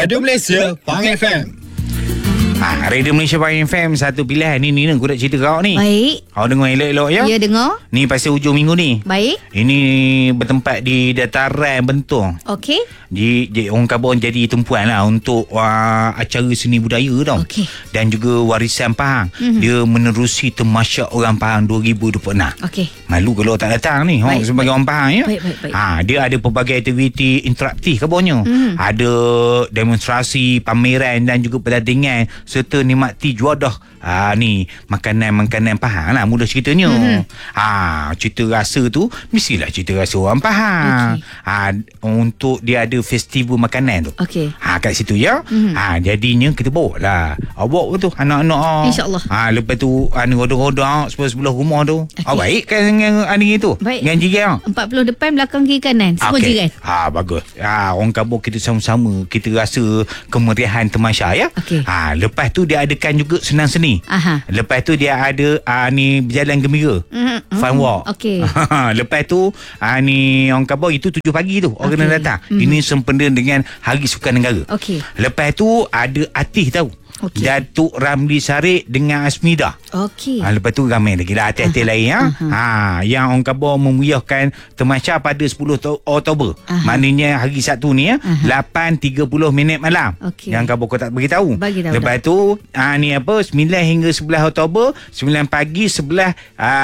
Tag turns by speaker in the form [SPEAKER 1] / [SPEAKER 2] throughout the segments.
[SPEAKER 1] Radio Malaysia, Pahang FM.
[SPEAKER 2] Radio Malaysia Pahang FM, satu pilihan. Ni aku nak cerita kau ni.
[SPEAKER 3] Baik.
[SPEAKER 2] Kau dengar elok-elok ya?
[SPEAKER 3] Ya, dengar.
[SPEAKER 2] Ni pasal hujung minggu ni.
[SPEAKER 3] Baik.
[SPEAKER 2] Ini bertempat di dataran Bentong.
[SPEAKER 3] Okey.
[SPEAKER 2] Orang Kabon jadi tumpuan lah untuk acara seni budaya tau.
[SPEAKER 3] Okey.
[SPEAKER 2] Dan juga warisan Pahang. Dia menerusi Temasyak Orang Pahang 2026.
[SPEAKER 3] Okey.
[SPEAKER 2] Malu kalau tak datang ni. Sebagai orang Pahang ya.
[SPEAKER 3] Baik.
[SPEAKER 2] Dia ada pelbagai aktiviti interaktif Kabonnya. Ada demonstrasi, pameran dan juga pertandingan serta nikmati juadah ni makanan-makanan Pahang lah mula ceritanya. Cerita rasa tu mestilah cerita rasa orang Pahang. Untuk dia ada festival makanan tu.
[SPEAKER 3] Okey.
[SPEAKER 2] Kat situ ya. Jadinya kita bawa lah. Bawa tu anak-anak.
[SPEAKER 3] InsyaAllah.
[SPEAKER 2] Lepas tu roda-roda sebelah rumah tu.
[SPEAKER 3] Okay.
[SPEAKER 2] Baik kan dengan ni tu.
[SPEAKER 3] Baik.
[SPEAKER 2] Dengan jiran.
[SPEAKER 3] 40 depan, belakang, kiri, kanan. Semua jiran.
[SPEAKER 2] Bagus. Orang Kabur kita sama-sama kita rasa kemeriahan Temasyak ya.
[SPEAKER 3] Okey.
[SPEAKER 2] Lepas tu dia adakan juga senang seni. Lepas tu dia ada ni berjalan gembira. Fun walk.
[SPEAKER 3] Okey.
[SPEAKER 2] Lepas tu ni orang Kabur itu 7 pagi tu orang kena datang. Ini sempena dengan Hari Sukan Negara.
[SPEAKER 3] Okey.
[SPEAKER 2] Lepas tu ada artis tahu.
[SPEAKER 3] Okey.
[SPEAKER 2] Datuk Ramli Sarip dengan Asmida.
[SPEAKER 3] Okey.
[SPEAKER 2] Lepas tu ramai lagi lah artis-artis lain yang orang Kabur memeriahkan Temasyak pada 10 Oktober. Maknanya hari Sabtu ni 8.30 minit malam.
[SPEAKER 3] Okey.
[SPEAKER 2] Yang Kabur kau tak beritahu. Lepas
[SPEAKER 3] dah.
[SPEAKER 2] tu 9 hingga 11 Oktober, 9 pagi 11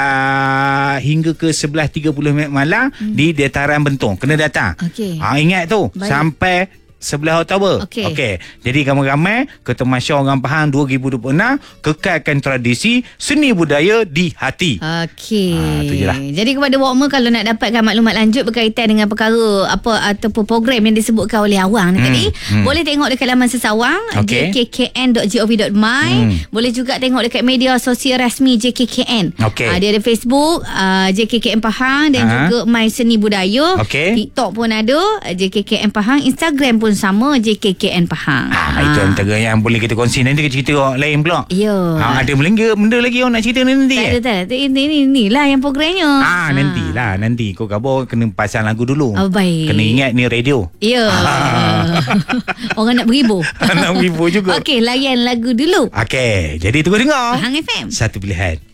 [SPEAKER 2] hingga ke 11.30 minit malam di dataran Bentong. Kena datang.
[SPEAKER 3] Okey.
[SPEAKER 2] Ingat tu.
[SPEAKER 3] Baik.
[SPEAKER 2] Sampai 11 Oktober.
[SPEAKER 3] Okey.
[SPEAKER 2] Jadi ramai-ramai ke Temasyak Orang Pahang 2026, kekalkan tradisi seni budaya di hati.
[SPEAKER 3] Okey.
[SPEAKER 2] Tu je lah.
[SPEAKER 3] Jadi kepada Wokmer, kalau nak dapatkan maklumat lanjut berkaitan dengan perkara apa ataupun program yang disebutkan oleh Awang ni tadi, boleh tengok dekat laman Sesawang jkkn.gov.my. Boleh juga tengok dekat media sosial rasmi JKKN.
[SPEAKER 2] Okey.
[SPEAKER 3] Dia ada Facebook JKKN Pahang dan juga My Seni Budaya.
[SPEAKER 2] Okey.
[SPEAKER 3] TikTok pun ada JKKN Pahang, Instagram pun sama JKKN Pahang.
[SPEAKER 2] Itu antara yang boleh kita kongsi. Nanti kita cerita orang lain pula.
[SPEAKER 3] Ya.
[SPEAKER 2] Ada benda lagi orang nak cerita nanti.
[SPEAKER 3] Tak ada. Inilah yang programnya.
[SPEAKER 2] Nanti kau Kabur kena pasang lagu dulu.
[SPEAKER 3] Baik.
[SPEAKER 2] Kena ingat ni radio.
[SPEAKER 3] Ya. Orang nak beribu.
[SPEAKER 2] Nak beribu juga.
[SPEAKER 3] Okey, layan lagu dulu.
[SPEAKER 2] Okey, jadi tunggu dengar.
[SPEAKER 3] Pahang FM.
[SPEAKER 2] Satu pilihan.